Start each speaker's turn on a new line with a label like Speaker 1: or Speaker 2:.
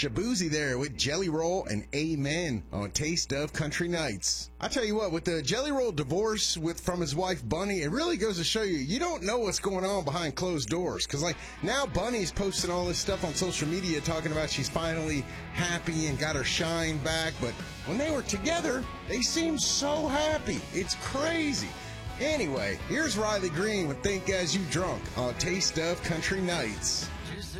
Speaker 1: Shabuzi there with Jelly Roll and Amen on Taste of Country Nights. I tell you what, with the Jelly Roll divorce from his wife Bunny, it really goes to show you don't know what's going on behind closed doors. Because like now Bunny's posting all this stuff on social media talking about she's finally happy and got her shine back. But when they were together, they seemed so happy. It's crazy. Anyway, here's Riley Green with Think As You Drunk on Taste of Country Nights.